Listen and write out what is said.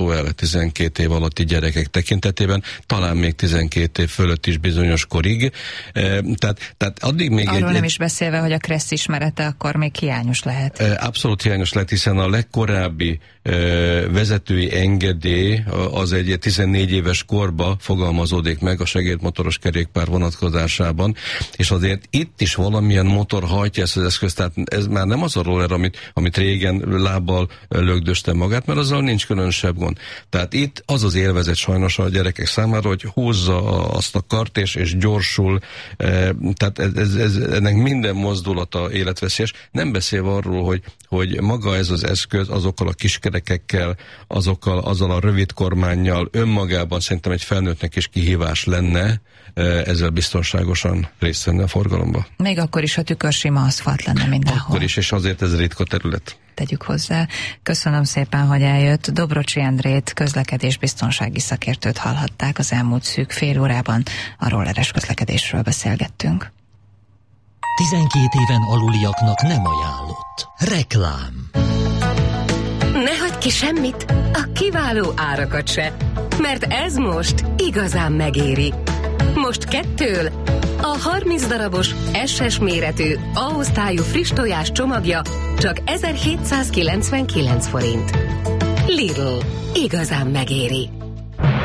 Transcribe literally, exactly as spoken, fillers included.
fogadható el tizenkét év alatti gyerekek tekintetében, talán még tizenkét év fölött is bizonyos korig. Tehát, tehát addig még Arról egy, nem is beszélve, hogy a kressz ismerete akkor még hiányos lehet. Abszolút hiányos lehet, hiszen a legkorábbi vezetői engedély az egy tizennégy éves korba fogalmazódik meg a segédmotoros kerékpár vonatkozásában, és azért itt is valamilyen motor hajtja ezt az eszközt, tehát ez már nem az a roller, amit, amit régen lábbal lögdöste magát, mert azzal nincs különösebb gond. Tehát itt az az élvezet sajnos a gyerekek számára, hogy húzza azt a kart és, és gyorsul, tehát ez, ez, ez, ennek minden mozdulata életveszélyes. Nem beszélve arról, hogy, hogy maga ez az eszköz azokkal a kiskerekekkel, azokkal, azzal a rövid kormánnyal önmagában szerintem egy felnőttnek is kihívás lenne ezzel biztonságosan részt venni a forgalomba. Még akkor is, ha tükörsima aszfalt lenne mindenhol. Akkor is, és azért ez ritka terület. Tegyük hozzá. Köszönöm szépen, hogy eljött. Dobrocsi Endrét, közlekedésbiztonsági szakértőt hallhatták az elmúlt szűk fél órában. A rolleres közlekedésről beszélgettünk. tizenkét éven aluliaknak nem ajánlott. Reklám. Ne hagyd ki semmit, a kiváló árakat se, mert ez most igazán megéri. Most kettől a harminc darabos es es méretű A-osztályú friss tojás csomagja csak ezerhétszázkilencvenkilenc forint. Lidl, igazán megéri.